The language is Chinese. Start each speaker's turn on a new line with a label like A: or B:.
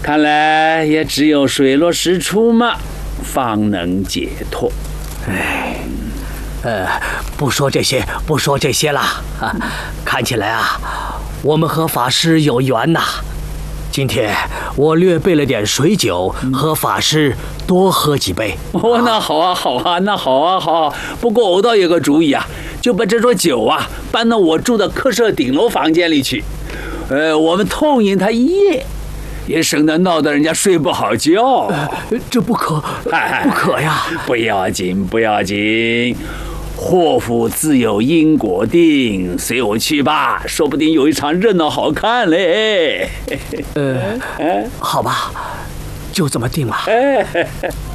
A: 看来也只有水落石出嘛，方能解脱。
B: 不说这些了啊！看起来啊，我们和法师有缘呐。今天我略备了点水酒，和法师多喝几杯。
A: 那好啊，那好啊。不过我倒有个主意啊，就把这桌酒啊搬到我住的客舍顶楼房间里去。我们痛饮他一夜，也省得闹得人家睡不好觉。
B: 这不可呀！
A: 不要紧。祸福自有因果定，随我去吧，说不定有一场热闹好看嘞。
B: 好吧，就这么定了。